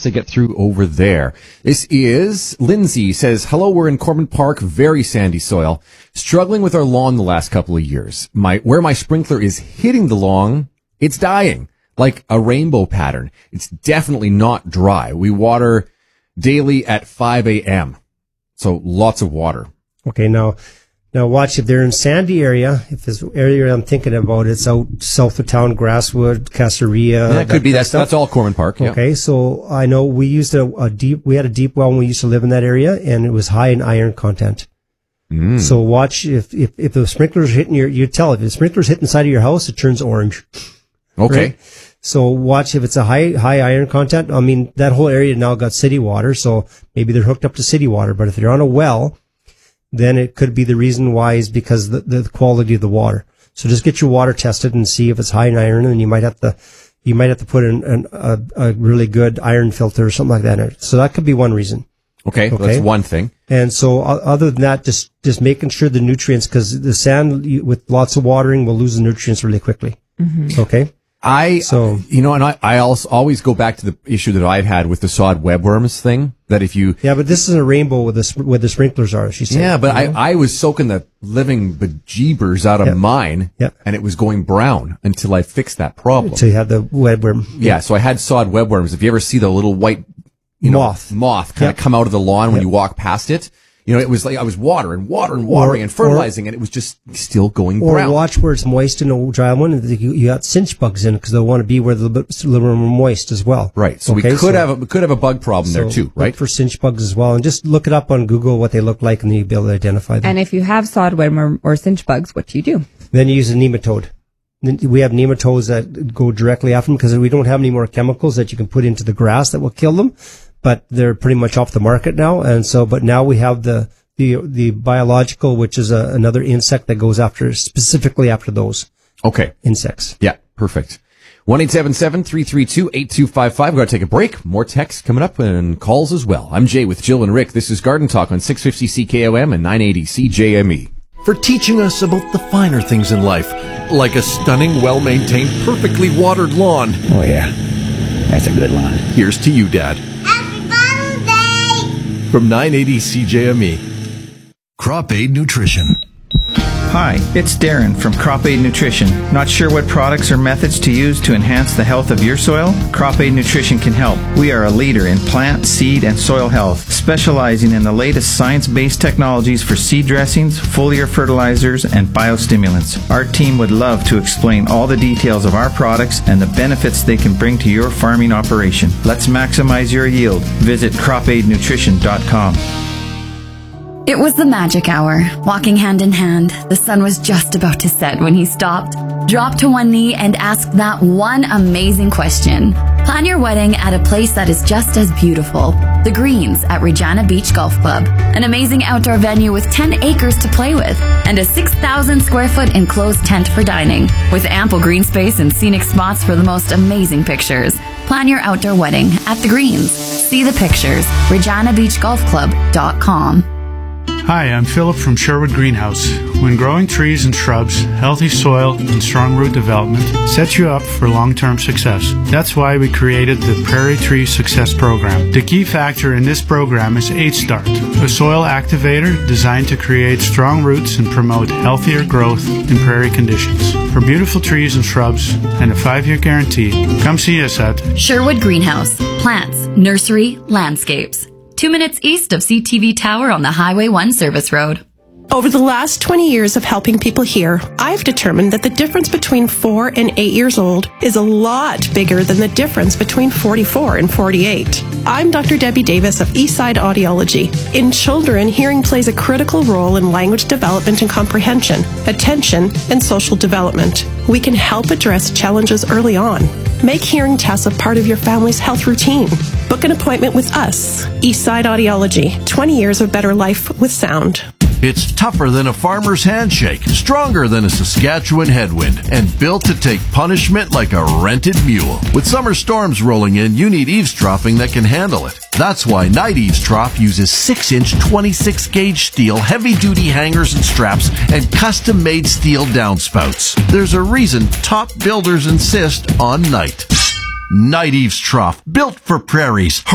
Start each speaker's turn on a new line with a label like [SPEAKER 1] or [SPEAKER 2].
[SPEAKER 1] to get through over there. This is Lindsay says, hello, we're in Corbin Park, very sandy soil. Struggling with our lawn the last couple of years. Where my sprinkler is hitting the lawn, it's dying like a rainbow pattern. It's definitely not dry. We water daily at 5 a.m. So lots of water.
[SPEAKER 2] Okay, now watch, if they're in sandy area, if this area I'm thinking about, it's out south of town, Grasswood, Caceria.
[SPEAKER 1] That could be, that's all Corbin Park. Yeah.
[SPEAKER 2] Okay, so I know we used we had a deep well when we used to live in that area, and it was high in iron content. So watch, if the sprinkler's hitting you tell if the sprinkler's hitting the side of your house, it turns orange.
[SPEAKER 1] Okay.
[SPEAKER 2] Right? So watch if it's a high iron content. I mean, that whole area now got city water, so maybe they're hooked up to city water, but if they're on a well, then it could be the reason why is because the quality of the water. So just get your water tested and see if it's high in iron, and you might have to put in a really good iron filter or something like that in it. So that could be one reason.
[SPEAKER 1] Okay. That's one thing.
[SPEAKER 2] And so other than that, just making sure the nutrients, because the sand with lots of watering will lose the nutrients really quickly. Mm-hmm. Okay.
[SPEAKER 1] I also always go back to the issue that I've had with the sod webworms thing, that if you...
[SPEAKER 2] Yeah, but this is a rainbow where the sprinklers are, she said.
[SPEAKER 1] Yeah, but I was soaking the living bejeebers out of mine, and it was going brown until I fixed that problem.
[SPEAKER 2] So you had the webworm.
[SPEAKER 1] Yeah, so I had sod webworms. If you ever see the little white moth kind of come out of the lawn when you walk past it, it was like I was watering and fertilizing, and it was just still going brown.
[SPEAKER 2] Or watch where it's moist in a dry one. You got cinch bugs in it because they want to be where the little more moist as well.
[SPEAKER 1] Right. So we could have a bug problem there too, right?
[SPEAKER 2] Look for cinch bugs as well, and just look it up on Google what they look like, and then you'll be able to identify them.
[SPEAKER 3] And if you have sodworm or cinch bugs, what do you do?
[SPEAKER 2] Then you use a nematode. We have nematodes that go directly after them because we don't have any more chemicals that you can put into the grass that will kill them. But they're pretty much off the market now, but now we have the biological, which is another insect that goes specifically after those.
[SPEAKER 1] Okay.
[SPEAKER 2] Insects.
[SPEAKER 1] Yeah, perfect. 1-877-332-8255. We're going to take a break. More texts coming up and calls as well. I'm Jay with Jill and Rick. This is Garden Talk on 650 CKOM and 980 CJME.
[SPEAKER 4] For teaching us about the finer things in life, like a stunning, well-maintained, perfectly watered lawn.
[SPEAKER 5] Oh, yeah. That's a good lawn.
[SPEAKER 4] Here's to you, Dad. From 980 CJME. Crop Aid Nutrition.
[SPEAKER 6] Hi, it's Darren from Crop Aid Nutrition. Not sure what products or methods to use to enhance the health of your soil? Crop Aid Nutrition can help. We are a leader in plant, seed, and soil health, specializing in the latest science-based technologies for seed dressings, foliar fertilizers, and biostimulants. Our team would love to explain all the details of our products and the benefits they can bring to your farming operation. Let's maximize your yield. Visit cropaidnutrition.com.
[SPEAKER 7] It was the magic hour. Walking hand in hand, the sun was just about to set when he stopped, dropped to one knee, and asked that one amazing question. Plan your wedding at a place that is just as beautiful. The Greens at Regina Beach Golf Club. An amazing outdoor venue with 10 acres to play with and a 6,000 square foot enclosed tent for dining, with ample green space and scenic spots for the most amazing pictures. Plan your outdoor wedding at The Greens. See the pictures. ReginaBeachGolfClub.com.
[SPEAKER 8] Hi, I'm Philip from Sherwood Greenhouse. When growing trees and shrubs, healthy soil, and strong root development sets you up for long-term success. That's why we created the Prairie Tree Success Program. The key factor in this program is H-Start, a soil activator designed to create strong roots and promote healthier growth in prairie conditions. For beautiful trees and shrubs and a 5-year guarantee, come see us at
[SPEAKER 7] Sherwood Greenhouse. Plants, nursery, landscapes. 2 minutes east of CTV Tower on the Highway 1 service road.
[SPEAKER 9] Over the last 20 years of helping people hear, I've determined that the difference between 4 and 8 years old is a lot bigger than the difference between 44 and 48. I'm Dr. Debbie Davis of Eastside Audiology. In children, hearing plays a critical role in language development and comprehension, attention, and social development. We can help address challenges early on. Make hearing tests a part of your family's health routine. Book an appointment with us. Eastside Audiology. 20 years of better life with sound.
[SPEAKER 4] It's tougher than a farmer's handshake, stronger than a Saskatchewan headwind, and built to take punishment like a rented mule. With summer storms rolling in, you need eavesdropping that can handle it. That's why Night Eavesdrop uses 6-inch 26-gauge steel, heavy-duty hangers and straps, and custom-made steel downspouts. There's a reason top builders insist on Night. Night Eavesdrop, built for prairies.